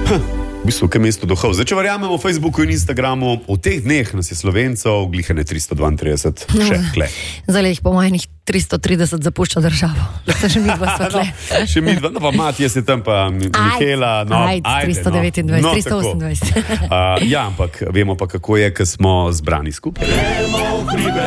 V bistvu, kaj mesto duhov. Zdaj, če verjamemo v Facebooku in Instagramu, v teh dneh nas je Slovencev glihane 332, še kle. Zdaj jih po mojih 330 zapušča državo. Se še midva svetle. Še midva, no pa Matijas je tam, pa Mihela, no, ajde, 329, no, 328. Ja, ampak vemo pa, kako je, ko smo zbrani skupaj. Gremo v hribe,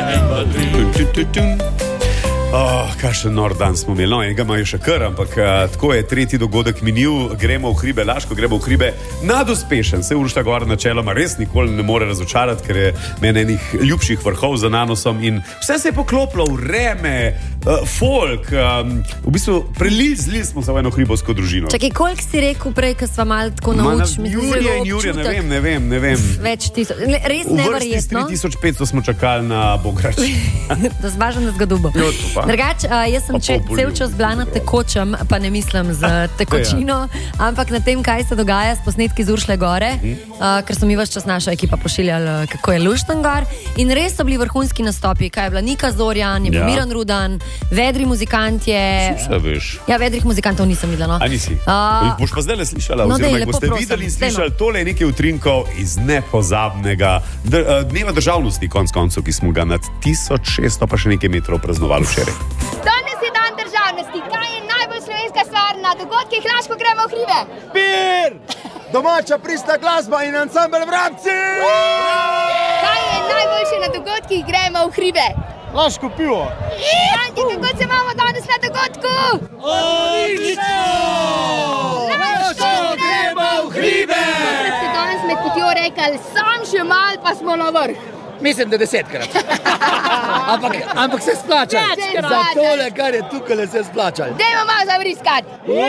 kakšen nor dan smo imeli. No, enega imajo še kar, ampak tako je tretji dogodek minil. Gremo v hribe Laško, gremo v hribe naduspešen. Se Uršlja Gora načeloma res nikoli ne more razočarati, ker je meni enih ljubših vrhov za nanosom in vse se je poklopilo v vreme, folk, v bistvu zlili smo se v eno hribovsko družino. Čakaj, koliko si rekel prej, ko sva malo tako naučili? Jurija in Jurija, ne vem. Več tisoč, res neverjetno. V vrsti 3500 smo čakali na Bograč. Da zvažam na zgadubo. Drugač, jaz sem cel čas bila na tekočem, pa ne mislim z tekočino, ampak na tem, kaj se dogaja s posnetki z Uršlje Gore, ker so mi ves čas naša ekipa pošiljali, kako je lušten gor. In res so bili vrhunski nastopi, kaj je bila Nika Zorjan, je bil Miran Rudan, vedri muzikantje. Ja, vedrih muzikantov nisem videla. A nisi? Boš pa zdaj le slišala, oziroma jih boste videli in slišali, tole je nekaj utrinkov iz nepozabnega dneva državnosti, konc koncev, ki smo ga nad 1600 pa še nekaj metrov praznovali včeraj. Danes je dan državnosti. Kaj je najbolj slovenska stvar na dogodkih Laško gremo v hribe? Pir! Domača pristna glasba in ansambel Vrabci! Kaj je najboljše na dogodkih gremo v hribe? Laško pivo! Anti, kako se imamo danes na dogodku? Odlično! Laško gremo v hribe! Kako ste danes med potjo rekli, sam še mal pa smo na vrh? Mislim, da 10-krat. Ampak se splača. Za tole, kar je tukaj, se splača. Dajmo malo zavriskat.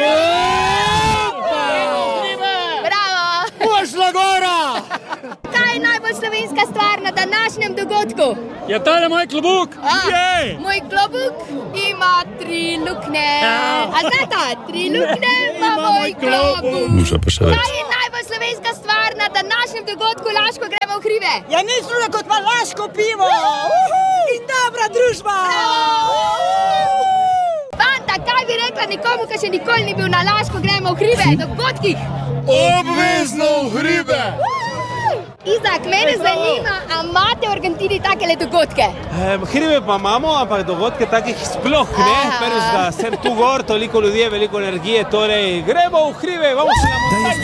Bravo! Uršlja Gora! Kaj je najbolj slovenska stvar na današnjem dogodku? Je tole moj klobuk? Moj klobuk ima 3 luknje. A znata, 3 luknje ima moj klobuk. Kaj je najbolj slovenska stvar na današnjem dogodku Laško gremo v hribe? Ja, nič druga kot pa Laško pivo. In dobra družba. Fanta, kaj bi rekla nekomu, ki še nikoli ni bil na Laško gremo v hribe, dogodkih? Obvezno v hribe! Izak, mene zanima, a imate v Argentini takele dogodke? Hribe pa imamo, ampak dogodke takih sploh ne. Prvega, sem tu gor, toliko ljudi je, veliko energije, torej gremo v hribe, vamo se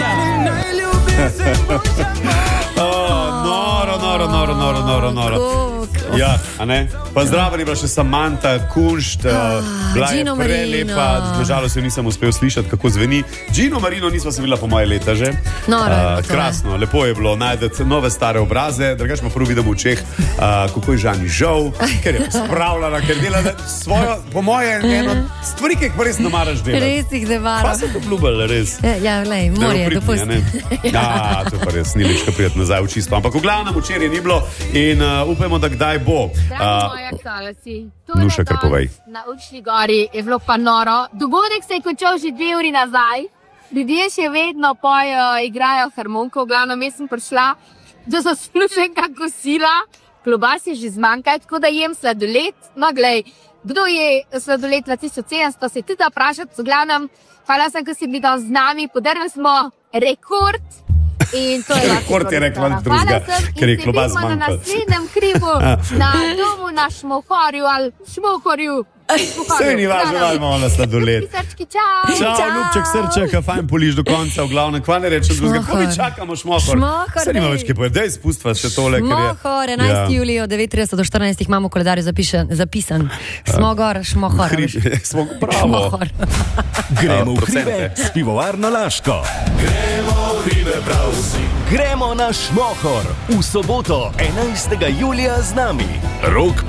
Noro. Ja, a ne? Pa zdraven je bila še Samantha Kunšt, bila je prelepa, nažalost jo nisem uspel slišati, kako zveni. Gino Marino nismo se bila po moje leta že. Krasno, lepo je bilo najdeti nove stare obraze, drugače pa prvo vidimo v očeh, kako je Žani žal, ker je spravljala, ker dela svojo, po moje, eno stvari, ki jih pa res ne maraš delati. Res jih ne maraš. Pa se to obljubili, res. Ja, lej, morje, dopusti. Ja, to pa res, ni lička prijeti nazaj v čisto. Ampak v glavnem včeraj ni bilo in upajmo, da kdaj bo. Moja salasi. Nuša, kar povej. Na Uršlji Gori je bilo pa noro. Dogodek se je končal že 2 uri nazaj. Ljudje še vedno pojejo, igrajo harmonko. V glavnem, jaz sem prišla, da so splušenka kosila. Klobas je že zmanjkaj, tako da jem sladoled. No, glej, kdo je sladoled 1700, se tudi vprašati. V glavnem, hvala sem, ko si bili tam z nami. Podarili smo rekord. In to je rekord, je rekla drugega, ker je klobas zmanjkal. Na naslednjem hribu, na domu na Šmohorju ali Šmohorju. Vse ni važno, imamo na sladoled. Srčki, čau. Čau, ljubček srček, fajn poliš do konca, v glavnem, kva ne reče drugega. Ko mi čakamo Šmohor. Vse nima več kaj povedati, daj spustva še tole. Šmohor, 11. julij od 9:30 do 14. imamo v koledarju zapisan. Smogor, Šmohor. Bravo. Gremo v hribe s pivovarno Laško. Gremo v hribe prav vsi. Gremo na Šmohor v soboto 11. julija z nami. Rok